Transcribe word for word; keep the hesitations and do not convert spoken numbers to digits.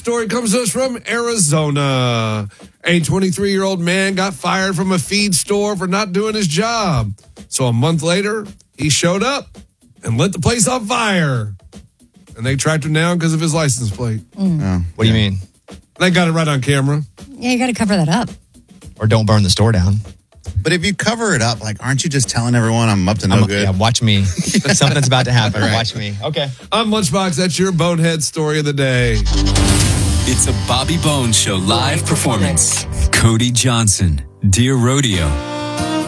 story comes to us from Arizona. A twenty-three-year-old man got fired from a feed store for not doing his job. So a month later, he showed up and lit the place on fire. And they tracked him down because of his license plate. Mm. Oh, what yeah. do you mean? They got it right on camera. Yeah, you got to cover that up. Or don't burn the store down. But if you cover it up, like, aren't you just telling everyone I'm up to no I'm, good? Yeah, watch me. Something's about to happen. Right. Watch me. Okay. I'm Lunchbox. That's your bonehead story of the day. It's a Bobby Bones Show live performance. Cody Johnson, Dear Rodeo.